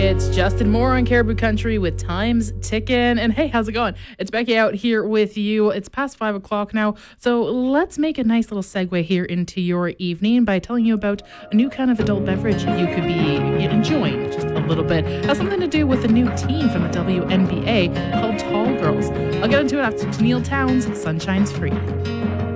It's Justin Moore on Caribou Country with Time's Tickin'. And hey, how's it going? It's Becky out here with you. It's past 5 o'clock now. So let's make a nice little segue here into your evening by telling you about a new kind of adult beverage you could be enjoying just a little bit. It has something to do with a new team from the WNBA called Tall Girls. I'll get into it after Neil Towns' Sunshine's Free.